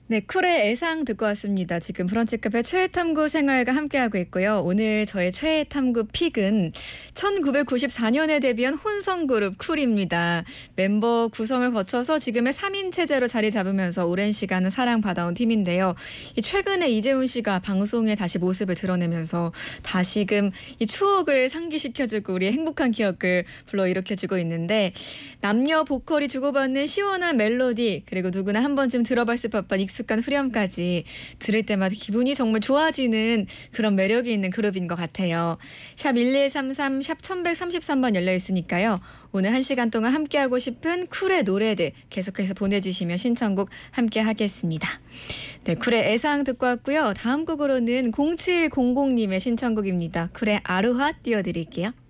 네, 쿨의 애상 듣고 왔습니다. 지금 브런치 카페 최애 탐구 생활과 함께하고 있고요. 오늘 저의 최애 탐구 픽은 1994년에 데뷔한 혼성 그룹 쿨입니다. 멤버 구성을 거쳐서 지금의 3인 체제로 자리 잡으면서 오랜 시간은 사랑받아온 팀인데요. 최근에 이재훈 씨가 방송에 다시 모습을 드러내면서 다시금 이 추억을 상기시켜주고 우리의 행복한 기억을 불러일으켜주고 있는데, 남녀 보컬이 주고받는 시원한 멜로디, 그리고 누구나 한 번쯤 들어봤을 법한 익숙한 후렴까지 들을 때마다 기분이 정말 좋아지는 그런 매력이 있는 그룹인 것 같아요. 샵 1133, 샵 1133번 열려 있으니까요. 오늘 1시간 동안 함께하고 싶은 쿨의 노래들 계속해서 보내주시면 신청곡 함께 하겠습니다. 네, 쿨의 애상 듣고 왔고요. 다음 곡으로는 0700님의 신청곡입니다. 쿨의 아루하 띄워드릴게요.